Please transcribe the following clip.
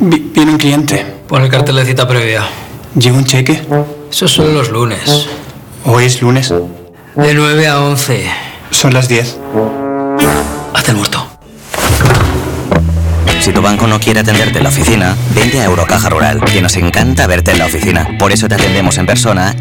Viene un cliente. Pon el cartel de cita previa. ¿Lleva un cheque? Eso son los lunes. Hoy es lunes. De 9 a 11. Son las 10. Hazte el muerto. Si tu banco no quiere atenderte en la oficina, vente a Eurocaja Rural, que nos encanta verte en la oficina. Por eso te atendemos en persona